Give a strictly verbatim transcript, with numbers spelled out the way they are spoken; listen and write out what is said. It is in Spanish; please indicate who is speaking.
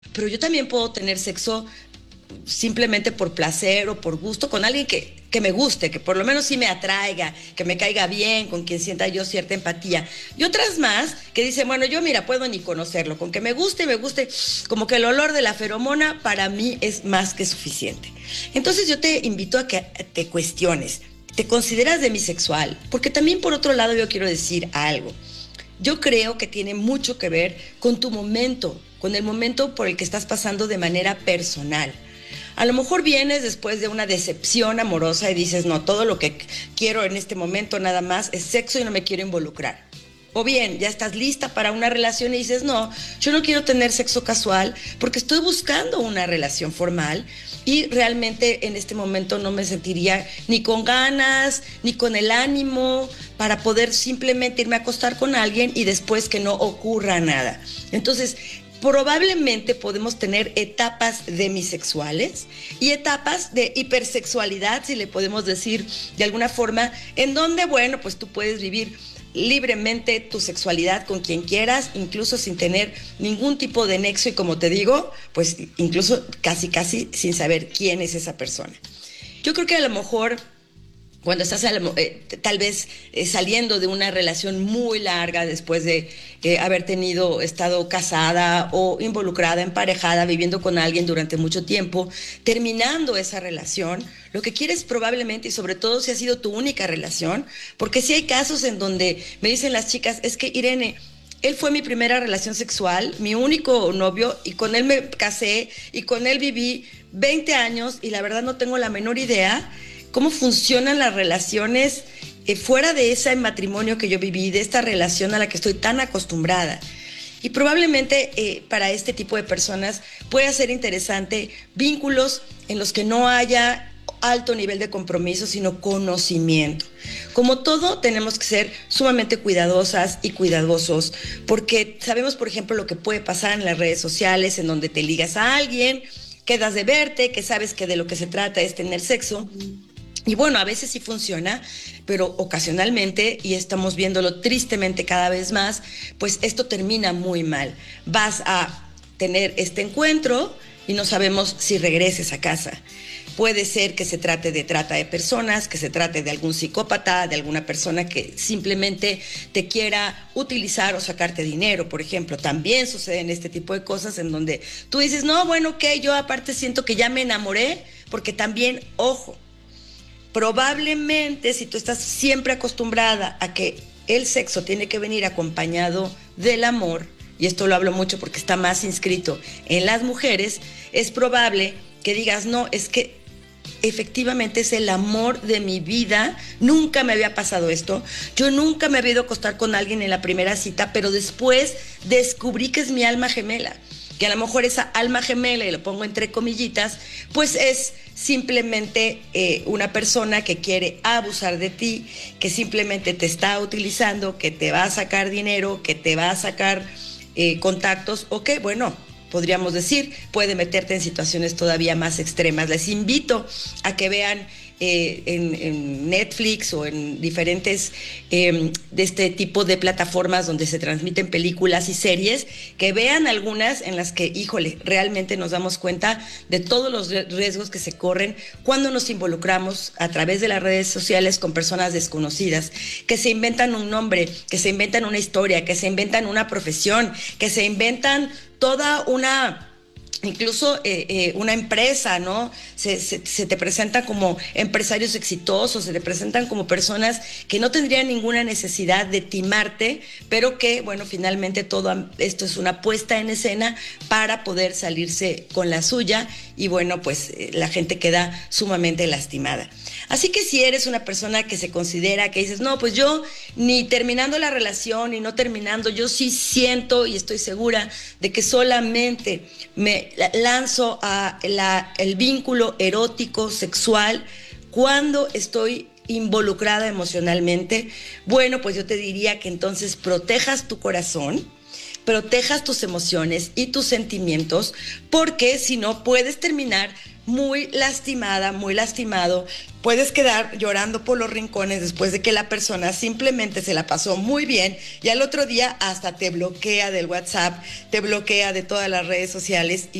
Speaker 1: Pero yo también puedo tener sexo simplemente por placer o por gusto con alguien que, que me guste, que por lo menos sí me atraiga, que me caiga bien, con quien sienta yo cierta empatía. Y otras más que dicen, bueno, yo mira, puedo ni conocerlo, con que me guste, me guste, como que el olor de la feromona para mí es más que suficiente. Entonces yo te invito a que te cuestiones, ¿te consideras demisexual? Porque también por otro lado yo quiero decir algo. Yo creo que tiene mucho que ver con tu momento, con el momento por el que estás pasando de manera personal. A lo mejor vienes después de una decepción amorosa y dices, no, todo lo que quiero en este momento nada más es sexo y no me quiero involucrar. O bien, ya estás lista para una relación y dices, no, yo no quiero tener sexo casual porque estoy buscando una relación formal y realmente en este momento no me sentiría ni con ganas, ni con el ánimo para poder simplemente irme a acostar con alguien y después que no ocurra nada. Entonces, probablemente podemos tener etapas demisexuales y etapas de hipersexualidad, si le podemos decir de alguna forma, en donde, bueno, pues tú puedes vivir libremente tu sexualidad con quien quieras, incluso sin tener ningún tipo de nexo y, como te digo, pues incluso casi casi sin saber quién es esa persona. Yo creo que a lo mejor cuando estás eh, tal vez eh, saliendo de una relación muy larga después de eh, haber tenido, estado casada o involucrada, emparejada, viviendo con alguien durante mucho tiempo, terminando esa relación, lo que quieres probablemente, y sobre todo si ha sido tu única relación, porque sí hay casos en donde me dicen las chicas, es que Irene, él fue mi primera relación sexual, mi único novio, y con él me casé, y con él viví veinte años, y la verdad no tengo la menor idea cómo funcionan las relaciones eh, fuera de ese matrimonio que yo viví, de esta relación a la que estoy tan acostumbrada. Y probablemente eh, para este tipo de personas pueda ser interesante vínculos en los que no haya alto nivel de compromiso, sino conocimiento. Como todo, tenemos que ser sumamente cuidadosas y cuidadosos, porque sabemos, por ejemplo, lo que puede pasar en las redes sociales, en donde te ligas a alguien, quedas de verte, que sabes que de lo que se trata es tener sexo. Y bueno, a veces sí funciona, pero ocasionalmente, y estamos viéndolo tristemente cada vez más, pues esto termina muy mal. Vas a tener este encuentro y no sabemos si regreses a casa. Puede ser que se trate de trata de personas, que se trate de algún psicópata, de alguna persona que simplemente te quiera utilizar o sacarte dinero, por ejemplo. También suceden este tipo de cosas en donde tú dices, no, bueno, ok, yo aparte siento que ya me enamoré, porque también, ojo, probablemente si tú estás siempre acostumbrada a que el sexo tiene que venir acompañado del amor, y esto lo hablo mucho porque está más inscrito en las mujeres, es probable que digas, no, es que efectivamente es el amor de mi vida, nunca me había pasado esto, yo nunca me había ido a acostar con alguien en la primera cita, pero después descubrí que es mi alma gemela, que a lo mejor esa alma gemela, y lo pongo entre comillitas, pues es simplemente eh, una persona que quiere abusar de ti, que simplemente te está utilizando, que te va a sacar dinero, que te va a sacar eh, contactos, o que, bueno, podríamos decir, puede meterte en situaciones todavía más extremas. Les invito a que vean eh, en, en Netflix o en diferentes eh, de este tipo de plataformas donde se transmiten películas y series, que vean algunas en las que, híjole, realmente nos damos cuenta de todos los riesgos que se corren cuando nos involucramos a través de las redes sociales con personas desconocidas, que se inventan un nombre, que se inventan una historia, que se inventan una profesión, que se inventan toda una, incluso eh, eh, una empresa, ¿no? Se, se, se te presentan como empresarios exitosos, se te presentan como personas que no tendrían ninguna necesidad de timarte, pero que, bueno, finalmente todo esto es una puesta en escena para poder salirse con la suya y, bueno, pues eh, la gente queda sumamente lastimada. Así que si eres una persona que se considera, que dices, no, pues yo ni terminando la relación y no terminando, yo sí siento y estoy segura de que solamente me lanzo a la, el vínculo erótico, sexual, cuando estoy involucrada emocionalmente, bueno, pues yo te diría que entonces protejas tu corazón, protejas tus emociones y tus sentimientos, porque si no puedes terminar muy lastimada, muy lastimado. Puedes quedar llorando por los rincones después de que la persona simplemente se la pasó muy bien y al otro día hasta te bloquea del WhatsApp, te bloquea de todas las redes sociales.